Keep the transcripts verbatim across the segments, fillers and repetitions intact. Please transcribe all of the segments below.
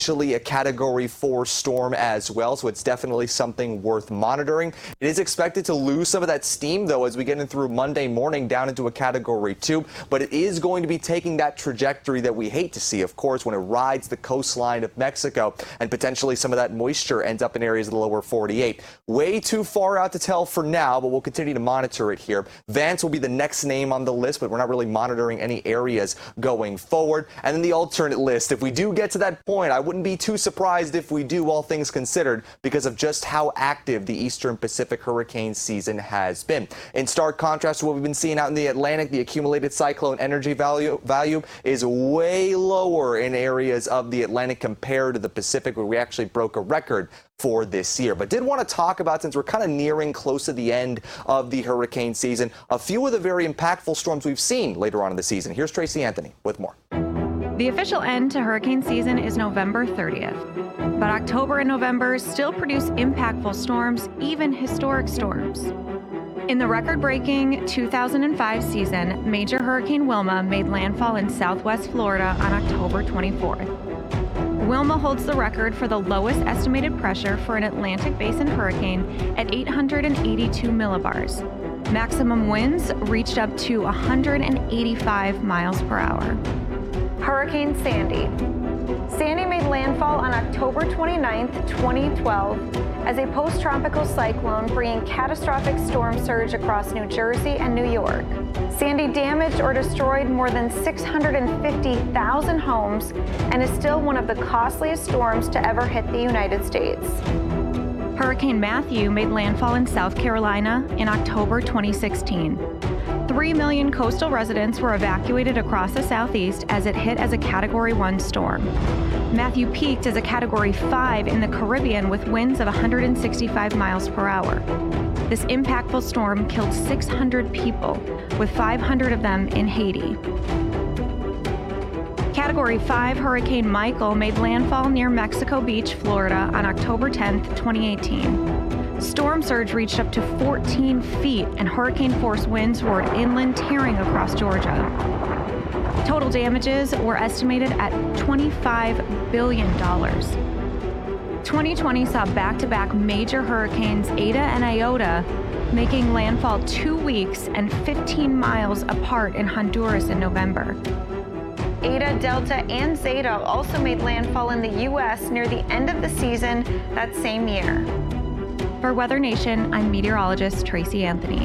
Actually a category four storm as well, so it's definitely something worth monitoring. It is expected to lose some of that steam, though, as we get in through Monday morning down into a category two, but it is going to be taking that trajectory that we hate to see, of course, when it rides the coastline of Mexico and potentially some of that moisture ends up in areas of the lower forty-eight. Way too far out to tell for now, but we'll continue to monitor it here. Vance will be the next name on the list, but we're not really monitoring any areas going forward. And then the alternate list, if we do get to that point, I would wouldn't be too surprised if we do, all things considered, because of just how active the Eastern Pacific hurricane season has been. In stark contrast to what we've been seeing out in the Atlantic, the accumulated cyclone energy value value is way lower in areas of the Atlantic compared to the Pacific, where we actually broke a record for this year. But did want to talk about, since we're kind of nearing close to the end of the hurricane season, a few of the very impactful storms we've seen later on in the season. Here's Tracy Anthony with more. The official end to hurricane season is November thirtieth, but October and November still produce impactful storms, even historic storms. In the record-breaking two thousand five season, Major Hurricane Wilma made landfall in southwest Florida on October twenty-fourth. Wilma holds the record for the lowest estimated pressure for an Atlantic Basin hurricane at eight hundred eighty-two millibars. Maximum winds reached up to one hundred eighty-five miles per hour. Hurricane Sandy. Sandy made landfall on October twenty-ninth, twenty twelve, as a post-tropical cyclone bringing catastrophic storm surge across New Jersey and New York. Sandy damaged or destroyed more than six hundred fifty thousand homes and is still one of the costliest storms to ever hit the United States. Hurricane Matthew made landfall in South Carolina in October twenty sixteen. Three million coastal residents were evacuated across the southeast as it hit as a Category one storm. Matthew peaked as a Category five in the Caribbean with winds of one hundred sixty-five miles per hour. This impactful storm killed six hundred people, with five hundred of them in Haiti. Category five Hurricane Michael made landfall near Mexico Beach, Florida on October tenth, twenty eighteen. Storm surge reached up to fourteen feet and hurricane-force winds roared inland, tearing across Georgia. Total damages were estimated at twenty-five billion dollars. twenty twenty saw back-to-back major hurricanes Eta and Iota making landfall two weeks and fifteen miles apart in Honduras in November. Eta, Delta, and Zeta also made landfall in the U S near the end of the season that same year. For Weather Nation, I'm meteorologist Tracy Anthony.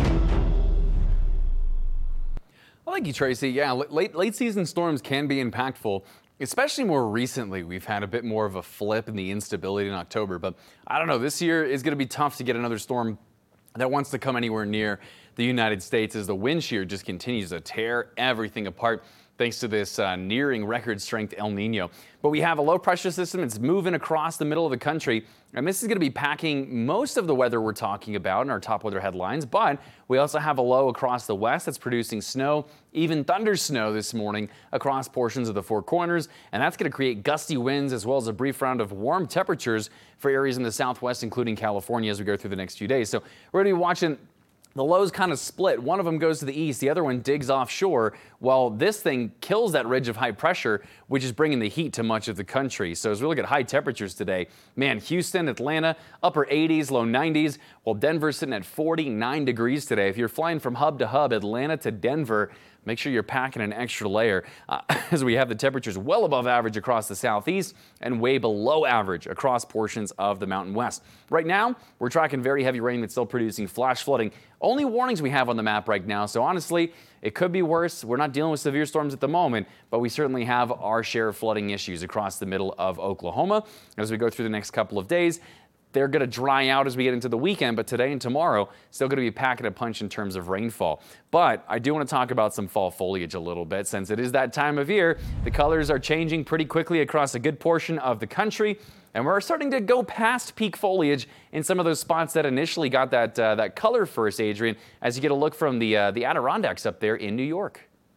Well, thank you, Tracy. Yeah, late, late season storms can be impactful, especially more recently. We've had a bit more of a flip in the instability in October, but I don't know, this year is going to be tough to get another storm that wants to come anywhere near the United States as the wind shear just continues to tear everything apart, thanks to this uh, nearing record strength El Nino. But we have a low pressure system. It's moving across the middle of the country, and this is going to be packing most of the weather we're talking about in our top weather headlines. But we also have a low across the west that's producing snow, even thunder snow this morning across portions of the Four Corners, and that's going to create gusty winds as well as a brief round of warm temperatures for areas in the southwest, including California, as we go through the next few days. So we're going to be watching the lows kind of split. One of them goes to the east, the other one digs offshore, while this thing kills that ridge of high pressure, which is bringing the heat to much of the country. So as we look at high temperatures today, man, Houston, Atlanta, upper eighties, low nineties, while Denver's sitting at forty-nine degrees today. If you're flying from hub to hub, Atlanta to Denver, make sure you're packing an extra layer uh, as we have the temperatures well above average across the southeast and way below average across portions of the Mountain West. Right now, we're tracking very heavy rain that's still producing flash flooding. Only warnings we have on the map right now, so honestly, it could be worse. We're not dealing with severe storms at the moment, but we certainly have our share of flooding issues across the middle of Oklahoma. As we go through the next couple of days, they're going to dry out as we get into the weekend, but today and tomorrow, still going to be packing a punch in terms of rainfall. But I do want to talk about some fall foliage a little bit, since it is that time of year. The colors are changing pretty quickly across a good portion of the country, and we're starting to go past peak foliage in some of those spots that initially got that uh, that color first, Adrian, as you get a look from the, uh, the Adirondacks up there in New York.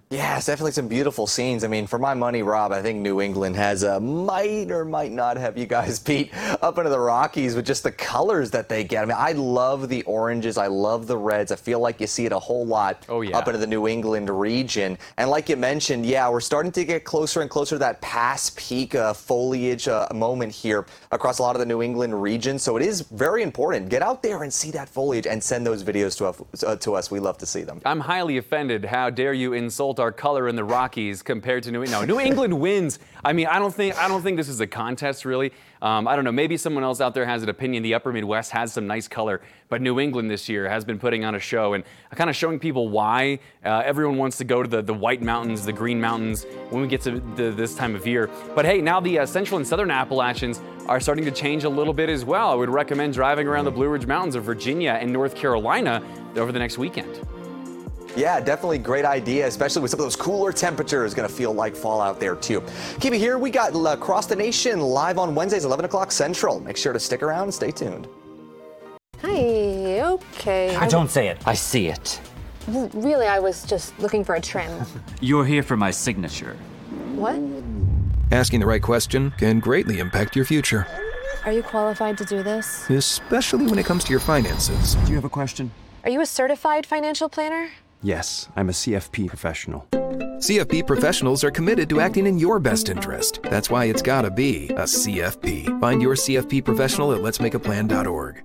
Yeah, it's definitely some beautiful scenes. I mean, for my money, Rob, I think New England has a might or might not have you guys beat up into the Rockies with just the colors that they get. I mean, I love the oranges. I love the reds. I feel like you see it a whole lot oh, yeah. up into the New England region. And like you mentioned, yeah, we're starting to get closer and closer to that past peak uh, foliage uh, moment here across a lot of the New England region. So it is very important. Get out there and see that foliage and send those videos to us. Uh, to us. We love to see them. I'm highly offended. How dare you insult our color in the Rockies compared to New England? No, New England wins. I mean, I don't think I don't think this is a contest, really. Um, I don't know. Maybe someone else out there has an opinion. The Upper Midwest has some nice color, but New England this year has been putting on a show and kind of showing people why uh, everyone wants to go to the, the White Mountains, the Green Mountains when we get to the, this time of year. But hey, now the uh, Central and Southern Appalachians are starting to change a little bit as well. I would recommend driving around the Blue Ridge Mountains of Virginia and North Carolina over the next weekend. Yeah, definitely great idea, especially with some of those cooler temperatures. Going to feel like fall out there, too. Keep it here. We got Across the Nation live on Wednesdays, eleven o'clock Central. Make sure to stick around and stay tuned. Hi, okay. I don't say it. I see it. R- Really, I was just looking for a trim. You're here for my signature. What? Asking the right question can greatly impact your future, Are you qualified to do this? especially when it comes to your finances. Do you have a question? Are you a certified financial planner? Yes, I'm a C F P professional. C F P professionals are committed to acting in your best interest. That's why it's gotta be a C F P. Find your C F P professional at lets make a plan dot org.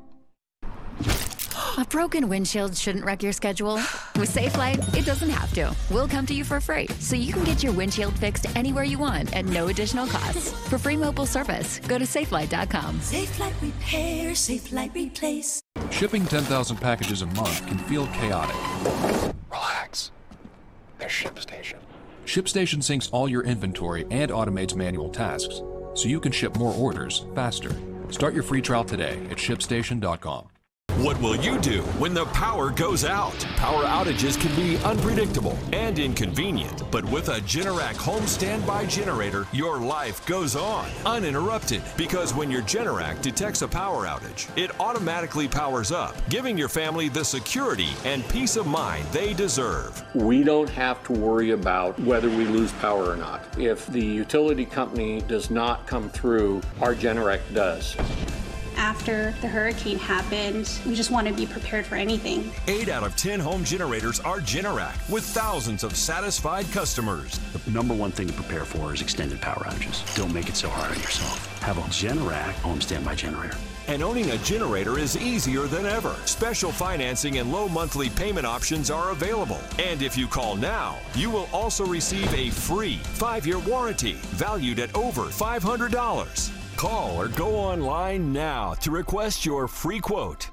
A broken windshield shouldn't wreck your schedule. With Safelite, it doesn't have to. We'll come to you for free, so you can get your windshield fixed anywhere you want at no additional cost. For free mobile service, go to safelite dot com. Safelite Repair, Safelite Replace. Shipping ten thousand packages a month can feel chaotic. Relax. There's ShipStation. ShipStation syncs all your inventory and automates manual tasks, so you can ship more orders faster. Start your free trial today at ship station dot com. What will you do when the power goes out? Power outages can be unpredictable and inconvenient, but with a Generac home standby generator, your life goes on uninterrupted, because when your Generac detects a power outage, it automatically powers up, giving your family the security and peace of mind they deserve. We don't have to worry about whether we lose power or not. If the utility company does not come through, our Generac does. After the hurricane happened, we just want to be prepared for anything. Eight out of ten home generators are Generac, with thousands of satisfied customers. The number one thing to prepare for is extended power outages. Don't make it so hard on yourself. Have a Generac home standby generator. And owning a generator is easier than ever. Special financing and low monthly payment options are available. And if you call now, you will also receive a free five-year warranty valued at over five hundred dollars. Call or go online now to request your free quote.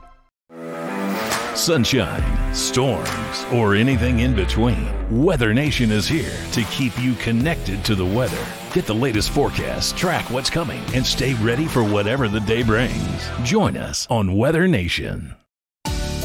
Sunshine, storms, or anything in between, Weather Nation is here to keep you connected to the weather. Get the latest forecast, track what's coming, and stay ready for whatever the day brings. Join us on Weather Nation.